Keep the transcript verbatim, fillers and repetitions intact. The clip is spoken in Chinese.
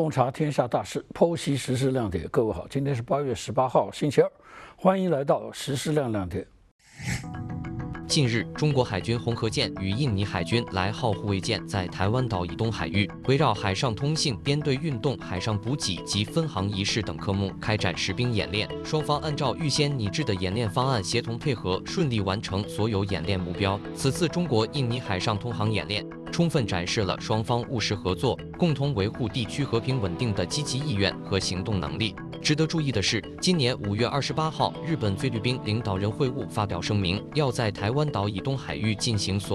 洞察天下大事，剖析时事亮点。各位好，今天是八月十八号，星期二，欢迎来到时事亮亮点。 近日，中国海军红河舰与印尼海军来号护卫舰在台湾岛以东海域，围绕海上通信、编队运动、海上补给及分航仪式等科目开展实兵演练。双方按照预先拟制的演练方案协同配合，顺利完成所有演练目标。此次中国印尼海上通航演练，充分展示了双方务实合作、共同维护地区和平稳定的积极意愿和行动能力。值得注意的是，今年五月二十八号，日本菲律宾领导人会晤发表声明，要在台湾岛以东海域进行所